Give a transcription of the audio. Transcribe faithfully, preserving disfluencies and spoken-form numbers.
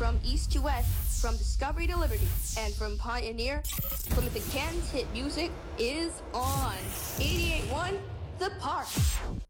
From east to west, from Discovery to Liberty, and from Pioneer, Plymouth and Canton's hit music is on. eighty-eight point one, The Park.